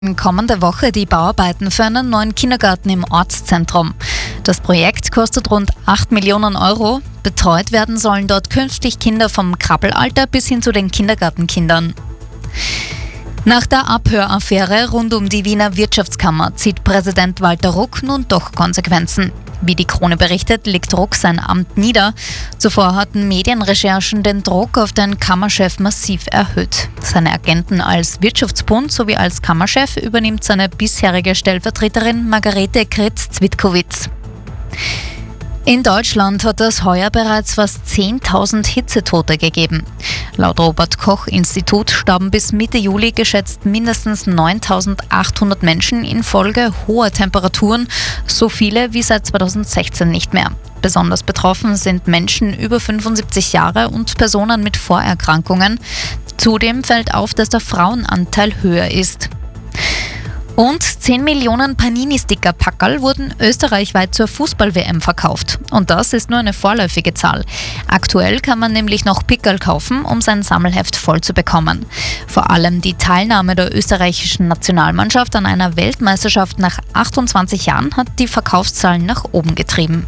Kommende Woche die Bauarbeiten für einen neuen Kindergarten im Ortszentrum. Das Projekt kostet rund 8 Millionen Euro. Betreut werden sollen dort künftig Kinder vom Krabbelalter bis hin zu den Kindergartenkindern. Nach der Abhöraffäre rund um die Wiener Wirtschaftskammer zieht Präsident Walter Ruck nun doch Konsequenzen. Wie die Krone berichtet, legt Ruck sein Amt nieder. Zuvor hatten Medienrecherchen den Druck auf den Kammerchef massiv erhöht. Seine Agenten als Wirtschaftsbund sowie als Kammerchef übernimmt seine bisherige Stellvertreterin Margarete Kritz-Zwitkowitz. In Deutschland hat es heuer bereits fast 10.000 Hitzetote gegeben. Laut Robert-Koch-Institut starben bis Mitte Juli geschätzt mindestens 9.800 Menschen infolge hoher Temperaturen, so viele wie seit 2016 nicht mehr. Besonders betroffen sind Menschen über 75 Jahre und Personen mit Vorerkrankungen. Zudem fällt auf, dass der Frauenanteil höher ist. Und 10 Millionen Panini-Sticker-Packerl wurden österreichweit zur Fußball-WM verkauft. Und das ist nur eine vorläufige Zahl. Aktuell kann man nämlich noch Pickerl kaufen, um sein Sammelheft voll zu bekommen. Vor allem die Teilnahme der österreichischen Nationalmannschaft an einer Weltmeisterschaft nach 28 Jahren hat die Verkaufszahlen nach oben getrieben.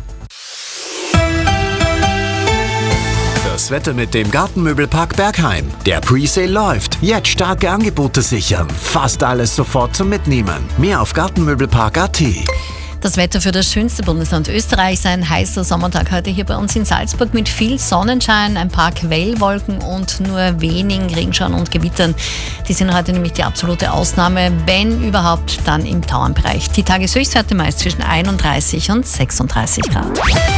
Das Wetter mit dem Gartenmöbelpark Bergheim. Der Presale läuft. Jetzt starke Angebote sichern. Fast alles sofort zum Mitnehmen. Mehr auf gartenmöbelpark.at. Das Wetter für das schönste Bundesland Österreichs. Ein heißer Sommertag heute hier bei uns in Salzburg mit viel Sonnenschein, ein paar Quellwolken und nur wenigen Regenschauern und Gewittern. Die sind heute nämlich die absolute Ausnahme, wenn überhaupt, dann im Tauernbereich. Die Tageshöchstwerte meist zwischen 31 und 36 Grad.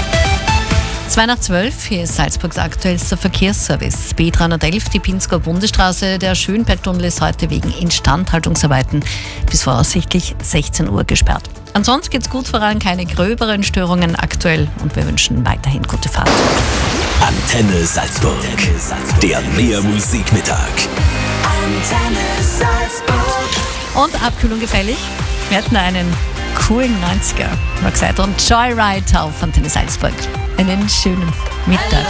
2:12, hier ist Salzburgs aktuellster Verkehrsservice. B311, die Pinzgauer Bundesstraße. Der Schönbergtunnel ist heute wegen Instandhaltungsarbeiten bis voraussichtlich 16 Uhr gesperrt. Ansonsten geht's gut voran, keine gröberen Störungen aktuell und wir wünschen weiterhin gute Fahrt. Antenne Salzburg, der Mehr-Musik-Mittag. Antenne Salzburg. Und Abkühlung gefällig. Wir hatten einen coolen 90er, mal gesagt, und Joyride auf Antenne Salzburg. Einen schönen Mittag.